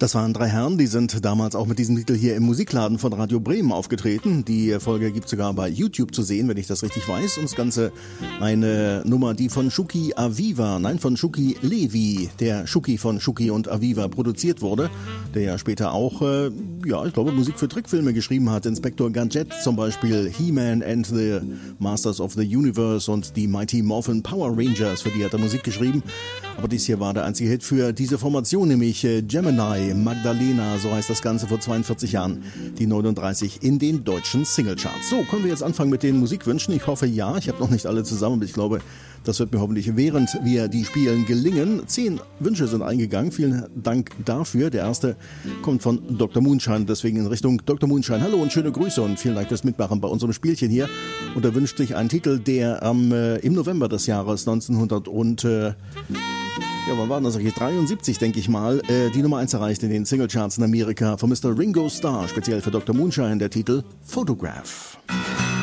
Das waren drei Herren, die sind damals auch mit diesem Titel hier im Musikladen von Radio Bremen aufgetreten. Die Folge gibt es sogar bei YouTube zu sehen, wenn ich das richtig weiß. Und das Ganze eine Nummer, die von Shuki Levy, der Shuki von Shuki und Aviva produziert wurde, der ja später auch, ich glaube, Musik für Trickfilme geschrieben hat. Inspector Gadget zum Beispiel, He-Man and the Masters of the Universe und die Mighty Morphin Power Rangers, für die hat er Musik geschrieben. Aber dies hier war der einzige Hit für diese Formation, nämlich Gemini Magdalena, so heißt das Ganze, vor 42 Jahren, die 39 in den deutschen Singlecharts. So, können wir jetzt anfangen mit den Musikwünschen? Ich hoffe ja, ich habe noch nicht alle zusammen, aber ich glaube, das wird mir hoffentlich, während wir die spielen, gelingen. 10 Wünsche sind eingegangen, vielen Dank dafür. Der erste kommt von Dr. Moonshine, deswegen in Richtung Dr. Moonshine. Hallo und schöne Grüße und vielen Dank fürs Mitmachen bei unserem Spielchen hier. Und er wünscht sich einen Titel, der im November des Jahres 1900 und... wann war das eigentlich? 73, denke ich mal. Die Nummer 1 erreicht in den Singlecharts in Amerika von Mr. Ringo Starr, speziell für Dr. Moonshine, der Titel Photograph.